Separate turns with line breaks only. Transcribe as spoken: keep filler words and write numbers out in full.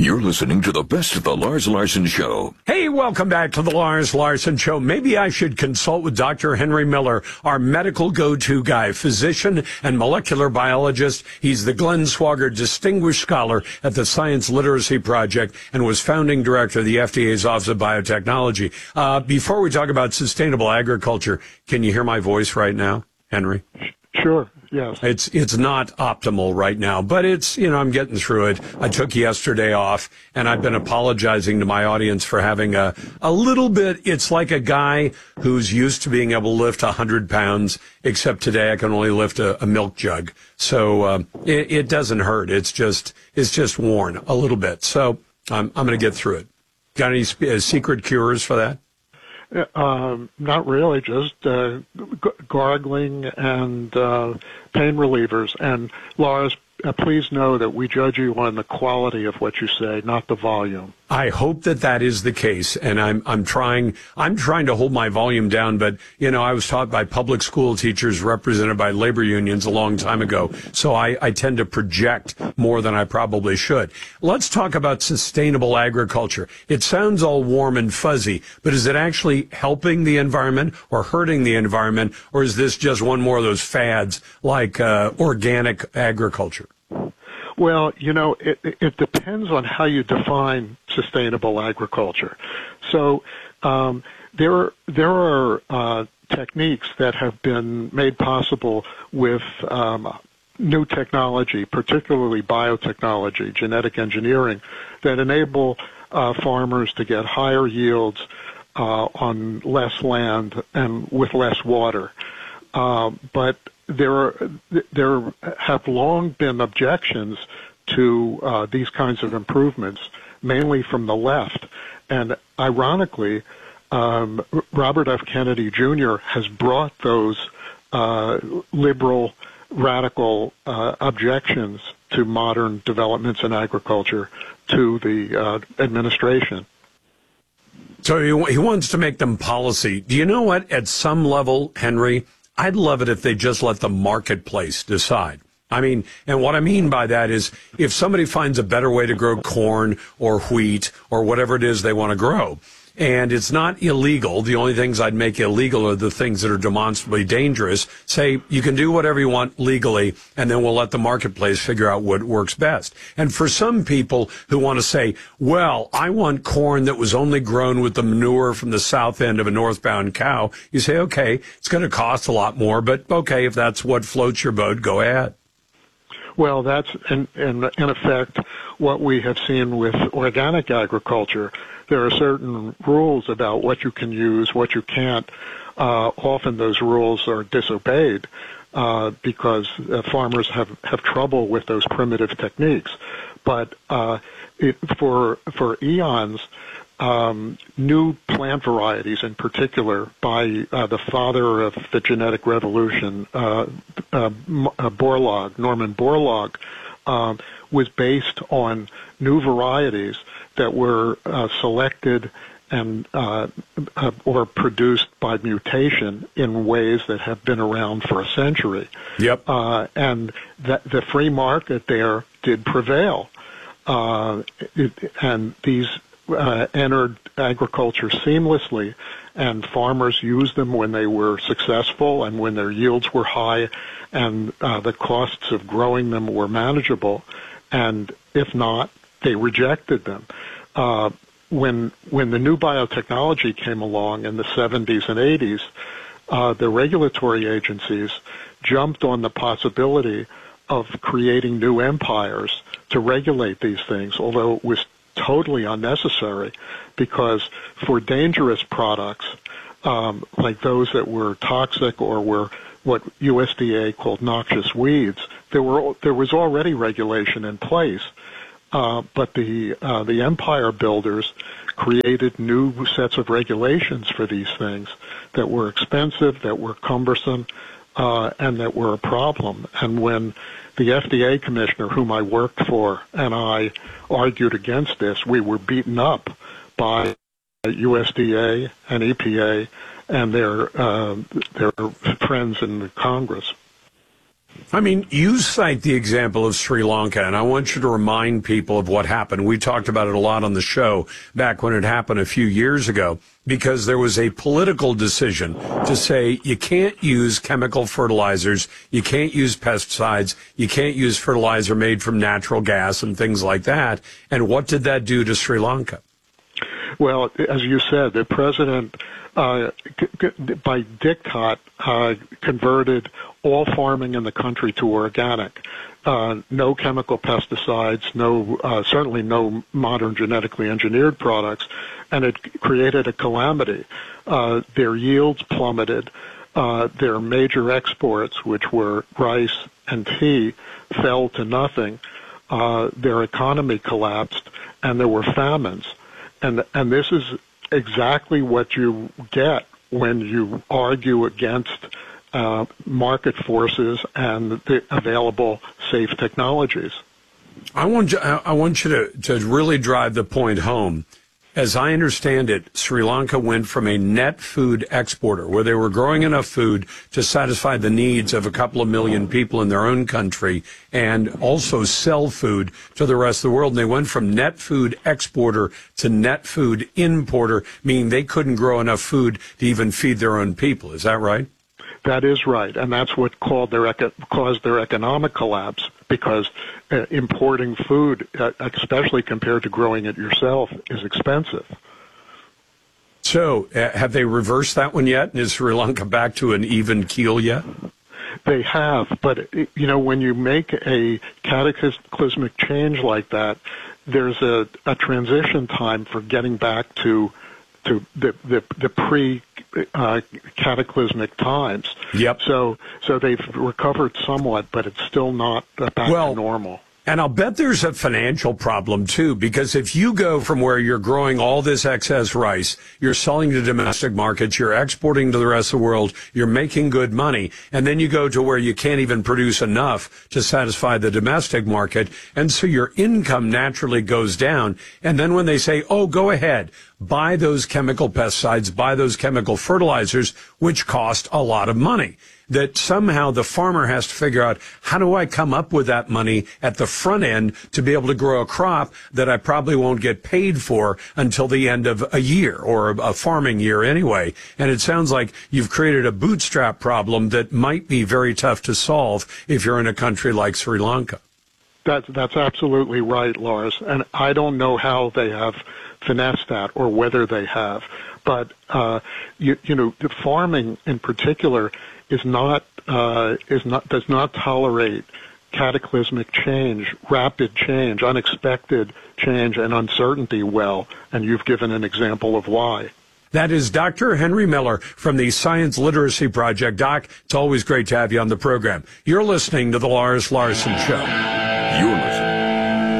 You're listening to the best of the Lars Larson Show.
Hey, welcome back to the Lars Larson Show. Maybe I should consult with Doctor Henry Miller, our medical go-to guy, physician and molecular biologist. He's the Glenn Swagger Distinguished Scholar at the Science Literacy Project and was founding director of the F D A's Office of Biotechnology. Uh, before we talk about sustainable agriculture, can you hear my voice right now, Henry?
Sure. Yes.
It's it's not optimal right now, but it's, you know, I'm getting through it. I took yesterday off, and I've been apologizing to my audience for having a, a little bit, it's like a guy who's used to being able to lift one hundred pounds, except today I can only lift a, a milk jug. So uh, it, it doesn't hurt. It's just it's just worn a little bit. So I'm, I'm going to get through it. Got any sp- uh, secret cures for that?
Um, not really, just uh, g- gargling and uh, pain relievers. And Lars, uh, please know that we judge you on the quality of what you say, not the volume.
I hope that that is the case, and I'm I'm trying I'm trying to hold my volume down. But you know, I was taught by public school teachers represented by labor unions a long time ago, so I, I tend to project more than I probably should. Let's talk about sustainable agriculture. It sounds all warm and fuzzy, but is it actually helping the environment or hurting the environment, or is this just one more of those fads like uh, organic agriculture?
Well, you know, it, it depends on how you define sustainable agriculture. So um, there, there are uh, techniques that have been made possible with um, new technology, particularly biotechnology, genetic engineering, that enable uh, farmers to get higher yields uh, on less land and with less water. Uh, but there are, there have long been objections to uh, these kinds of improvements, mainly from the left. And ironically, um, Robert F. Kennedy Junior has brought those uh, liberal, radical uh, objections to modern developments in agriculture to the uh, administration.
So he, he wants to make them policy. Do you know what? At some level, Henry, I'd love it if they just let the marketplace decide. I mean, and what I mean by that is if somebody finds a better way to grow corn or wheat or whatever it is they want to grow, and it's not illegal, the only things I'd make illegal are the things that are demonstrably dangerous, say you can do whatever you want legally, and then we'll let the marketplace figure out what works best. And for some people who want to say, well, I want corn that was only grown with the manure from the south end of a northbound cow, you say, okay, it's going to cost a lot more, but okay, if that's what floats your boat, go ahead.
Well, that's in, in, in effect what we have seen with organic agriculture. There are certain rules about what you can use, what you can't. Uh, often those rules are disobeyed uh, because uh, farmers have, have trouble with those primitive techniques. But uh, it, for for eons, um, new plant varieties, in particular, by uh, the father of the genetic revolution, uh, uh, Borlaug, Norman Borlaug, uh, was based on new varieties that were uh, selected and uh, uh, or produced by mutation in ways that have been around for a century.
Yep.
Uh, and that the free market there did prevail, uh, it, and these uh, entered agriculture seamlessly, and farmers used them when they were successful and when their yields were high, and uh, the costs of growing them were manageable. And if not, they rejected them. Uh, when when the new biotechnology came along in the seventies and eighties, uh, the regulatory agencies jumped on the possibility of creating new empires to regulate these things, although it was totally unnecessary, because for dangerous products, um, like those that were toxic or were what U S D A called noxious weeds, there were there was already regulation in place. Uh, but the uh, the empire builders created new sets of regulations for these things that were expensive, that were cumbersome, uh, and that were a problem. And when the F D A commissioner, whom I worked for, and I argued against this, we were beaten up by U S D A and E P A and their uh, their friends in the Congress.
I mean, you cite the example of Sri Lanka, and I want you to remind people of what happened. We talked about it a lot on the show back when it happened a few years ago, because there was a political decision to say you can't use chemical fertilizers, you can't use pesticides, you can't use fertilizer made from natural gas and things like that. And what did that do to Sri Lanka?
Well, as you said, the president, uh, c- c- by diktat, uh, converted all farming in the country to organic. Uh, no chemical pesticides, no, uh, certainly no modern genetically engineered products, and it created a calamity. Uh, their yields plummeted. Uh, their major exports, which were rice and tea, fell to nothing. Uh, their economy collapsed, and there were famines. And and this is exactly what you get when you argue against uh, market forces and the available safe technologies.
I want you, I want you to, to really drive the point home. As I understand it, Sri Lanka went from a net food exporter, where they were growing enough food to satisfy the needs of a couple of million people in their own country and also sell food to the rest of the world. And they went from net food exporter to net food importer, meaning they couldn't grow enough food to even feed their own people. Is that right?
That is right, and that's what called their eco- caused their economic collapse, because uh, importing food, uh, especially compared to growing it yourself, is expensive.
So, uh, have they reversed that one yet? Is Sri Lanka back to an even keel yet?
They have, but, you know, when you make a cataclysmic change like that, there's a, a transition time for getting back to to the the, the pre uh, cataclysmic times.
Yep.
So so they've recovered somewhat, but it's still not back
well,
to normal.
And I'll bet there's a financial problem, too, because if you go from where you're growing all this excess rice, you're selling to domestic markets, you're exporting to the rest of the world, you're making good money, and then you go to where you can't even produce enough to satisfy the domestic market, and so your income naturally goes down. And then when they say, oh, go ahead, buy those chemical pesticides, buy those chemical fertilizers, which cost a lot of money, that somehow the farmer has to figure out, how do I come up with that money at the front end to be able to grow a crop that I probably won't get paid for until the end of a year, or a farming year anyway. And it sounds like you've created a bootstrap problem that might be very tough to solve if you're in a country like Sri Lanka.
That's, that's absolutely right, Lars. And I don't know how they have finessed that, or whether they have. But, uh, you, you know, the farming in particular is not, uh, is not, does not tolerate cataclysmic change, rapid change, unexpected change, and uncertainty well. And you've given an example of why.
That is Doctor Henry Miller from the Science Literacy Project. Doc, it's always great to have you on the program. You're listening to The Lars Larson Show.
You're